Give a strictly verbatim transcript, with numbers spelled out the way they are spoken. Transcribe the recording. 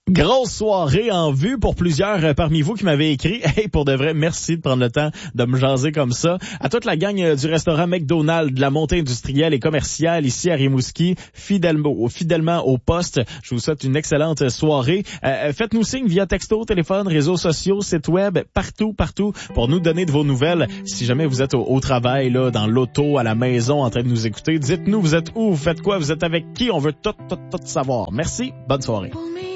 Grosse soirée en vue pour plusieurs euh, parmi vous qui m'avaient écrit. Hey, pour de vrai, merci de prendre le temps de me jaser comme ça. À toute la gang euh, du restaurant McDonald's, de la montée industrielle et commerciale ici à Rimouski, fidèlement, fidèlement au poste. Je vous souhaite une excellente soirée. Euh, faites-nous signe via texto, téléphone, réseaux sociaux, site web, partout, partout, pour nous donner de vos nouvelles. Si jamais vous êtes au, au travail, là, dans l'auto, à la maison, en train de nous écouter, dites-nous, vous êtes où, vous faites quoi, vous êtes avec qui, on veut tout, tout, tout savoir. Merci, bonne soirée.